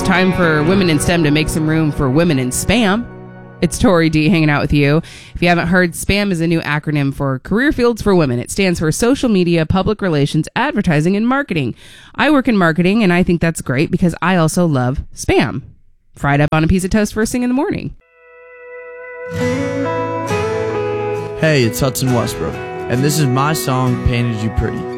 time for women in STEM to make some room for women in spam. It's Tori D hanging out with you. If you haven't heard, SPAM is a new acronym for Career Fields for Women. It stands for Social Media, Public Relations, Advertising, and Marketing. I work in marketing, and I think that's great because I also love spam. Fried up on a piece of toast first thing in the morning. Hey, it's Hudson Westbrook, and this is my song, Painted You Pretty.